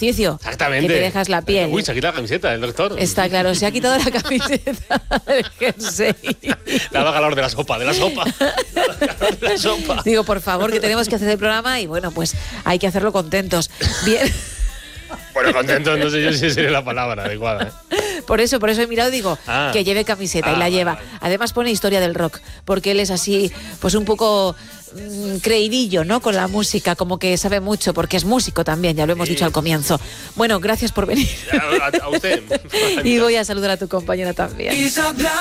ejercicio. Exactamente. Que te dejas la piel. Uy, se ha quitado la camiseta el doctor. Está claro, se ha quitado la camiseta del jersey. Le ha dado calor de la sopa. Le ha dado calor de la sopa. Digo, por favor, que tenemos que hacer el programa y bueno, pues hay que hacerlo contentos. Bien. Bueno, contento, no sé yo si sería la palabra adecuada. Por eso he mirado y digo que lleve camiseta y la lleva. Vale. Además pone historia del rock, porque él es así, pues un poco creidillo, ¿no? Con la música, como que sabe mucho, porque es músico también, ya lo hemos dicho al comienzo. Bueno, gracias por venir. A usted. Y voy a saludar a tu compañera también.